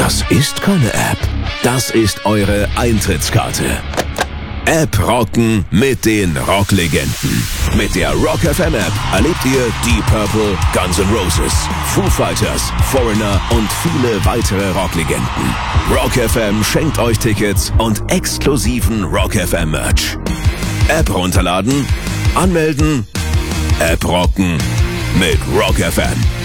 Das ist keine App. Das ist eure Eintrittskarte. App rocken mit den Rocklegenden. Mit der Rock FM App erlebt ihr Deep Purple, Guns N' Roses, Foo Fighters, Foreigner und viele weitere Rocklegenden. Rock FM schenkt euch Tickets und exklusiven Rock FM Merch. App runterladen, anmelden, App rocken mit Rock FM.